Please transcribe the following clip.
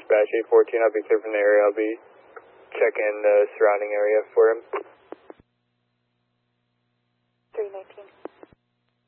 dispatch 814, I'll be clear from the area. I'll be checking the surrounding area for him.